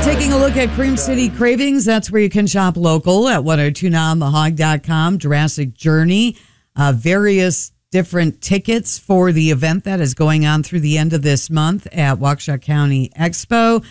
Taking a look at Cream City Cravings. That's where you can shop local at 1029thehog.com. Jurassic Journey. Various different tickets for the event that is going on through the end of this month at Waukesha County Expo.